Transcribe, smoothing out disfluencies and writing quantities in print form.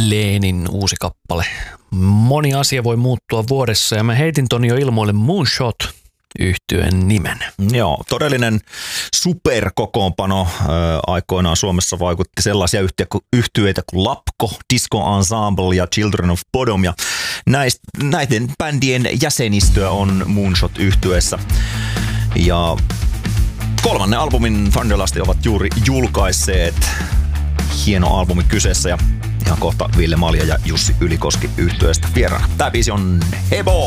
Leenin uusi kappale. Moni asia voi muuttua vuodessa ja mä heitin ton jo ilmoille Moonshot -yhtyeen nimen. Joo, todellinen superkokoonpano. Aikoinaan Suomessa vaikutti sellaisia yhtyeitä kuin Lapko, Disco Ensemble ja Children of Bodom. Ja näiden bändien jäsenistöä on Moonshot-yhtyeessä. Ja 3. albumin Thunderlust ovat juuri julkaisseet. Hieno albumi kyseessä ja ihan kohta Ville Malja ja Jussi Ylikoski yhtyeestä vieraana. Tää biisi on Hebo!